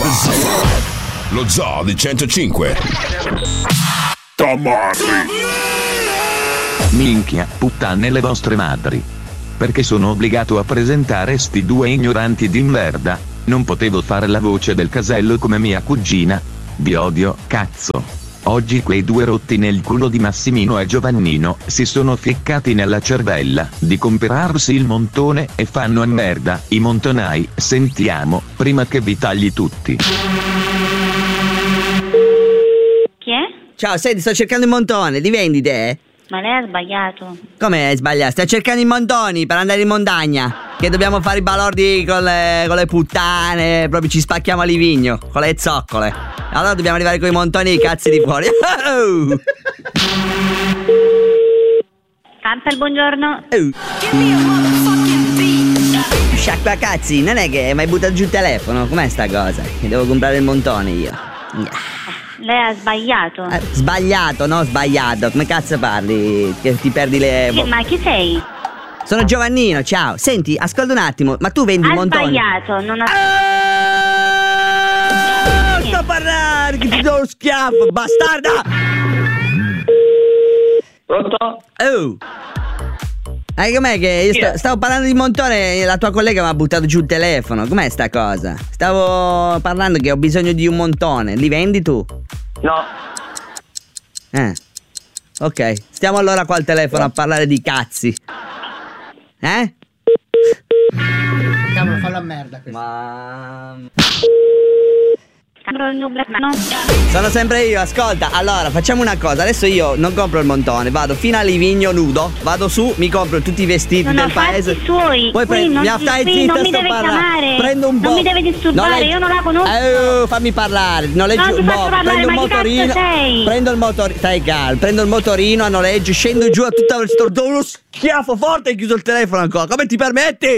Lo Zoo di 105. Tamarri. Minchia, puttane le vostre madri. Perché sono obbligato a presentare sti due ignoranti di merda? Non potevo fare la voce del casello come mia cugina. Vi odio, cazzo. Oggi quei due rotti nel culo di Massimino e Giovannino si sono ficcati nella cervella di comprarsi il montone e fanno a merda i montonai. Sentiamo, prima che vi tagli tutti. Chi è? Ciao, senti, sto cercando il montone, li vendi te? Ma lei ha sbagliato. Come hai sbagliato? Sto cercando i montoni per andare in montagna. Che dobbiamo fare i balordi con le puttane. Proprio ci spacchiamo a Livigno con le zoccole. Allora dobbiamo arrivare con i montoni e i cazzi di fuori. Camper, buongiorno. Sciacqua cazzi, non è che mi hai buttato giù il telefono? Com'è sta cosa? Che devo comprare il montone io. Lei ha sbagliato. Sbagliato, no sbagliato. Come cazzo parli? Che ti perdi le... Ma chi sei? Sono Giovannino, ciao. Senti, ascolta un attimo, ma tu vendi i montoni? Ha sbagliato, non ha... Sto a parlare, che ti do lo schiaffo, bastarda! Pronto? Oh! Com'è che io stavo parlando di montone e la tua collega mi ha buttato giù il telefono. Com'è sta cosa? Stavo parlando che ho bisogno di un montone. Li vendi tu? No. Ok, stiamo allora qua al telefono a parlare di cazzi. Cavolo, fallo a merda questo. Ma... No. Sono sempre io, ascolta. Allora, facciamo una cosa. Adesso io non compro il montone, vado fino a Livigno nudo. Vado su, mi compro tutti i vestiti del paese. Suoi. Poi non stai mi zitta, sto deve parlando. chiamare. Prendo un po'. Non mi deve disturbare, io non la conosco. Fammi parlare. Noleggio Non ti un faccio po'. parlare, Prendo il ma chi motorino. cazzo sei? Prendo il motorino. Stai calmo. Prendo il motorino a noleggio, scendo giù a tutta velocità. Do uno schiaffo forte e hai chiuso il telefono ancora. Come ti permetti?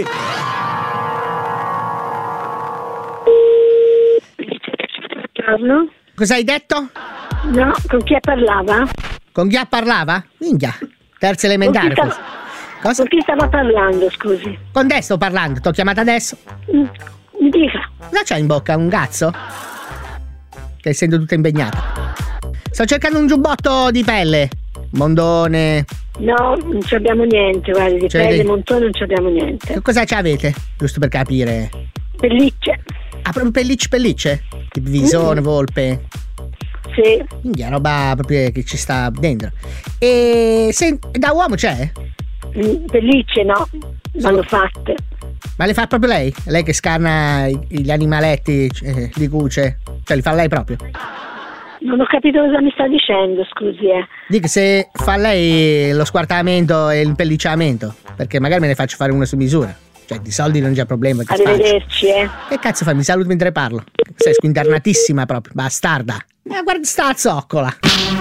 Buongiorno. Cosa hai detto? No, con chi parlava? Con chi parlava? Minchia, terza elementare. Con chi forse. Cosa? Con chi stava parlando, scusi? Con te sto parlando, t'ho chiamato adesso. Mi dica. Cosa c'hai in bocca? Un cazzo? Che essendo tutta impegnata. Sto cercando un giubbotto di pelle. Mondone. No, non ci abbiamo niente, guardi, di Cioè, pelle, montone non ci abbiamo niente. Che cosa ci avete? Giusto per capire. Pellicce. Ah, proprio pellicce? Tipo visone, volpe. Sì. Minchia, roba proprio che ci sta dentro. E da uomo c'è? Pellicce no, vanno fatte. Ma le fa proprio lei? Lei che scarna gli animaletti, li cuce? Cioè li fa lei proprio? Non ho capito cosa mi sta dicendo, scusi, Dico se fa lei lo squartamento e il pellicciamento, perché magari me ne faccio fare uno su misura. Cioè di soldi non c'è problema. Arrivederci, Che cazzo fai? Mi saluti mentre parlo. Sei squinternatissima proprio, bastarda. Guarda sta zoccola.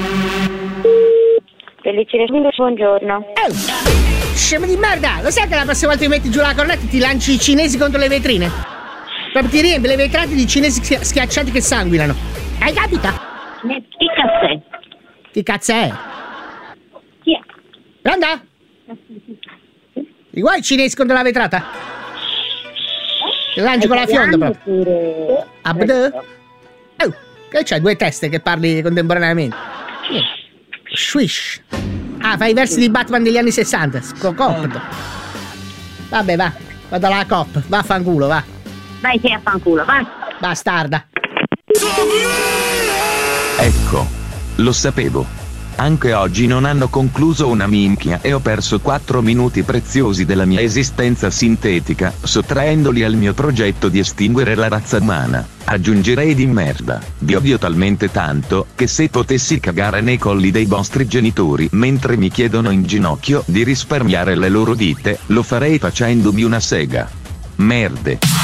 Pellicine, buongiorno. Scemo di merda! Lo sai che la prossima volta mi metti giù la cornetta e ti lanci i cinesi contro le vetrine? Proprio ti riempi le vetrate di cinesi schiacciati che sanguinano. Hai capito? Chi cazzo è? Chi cazzo è? Chi è? Pronto? Li vuoi i cinesi contro la vetrata? Ti lanci con la fionda proprio. Abdù? Oh, che c'hai due teste che parli contemporaneamente? Swish. Ah, fai i versi di Batman degli anni 60. Scocopto. Vabbè, va. Vado alla COP. Vaffanculo, va. Vai che a fanculo, va. Bastarda. Ecco. Lo sapevo. Anche oggi non hanno concluso una minchia e ho perso 4 minuti preziosi della mia esistenza sintetica, sottraendoli al mio progetto di estinguere la razza umana. Aggiungerei di merda. Vi odio talmente tanto, che se potessi cagare nei colli dei vostri genitori mentre mi chiedono in ginocchio di risparmiare le loro dita, lo farei facendomi una sega. Merde.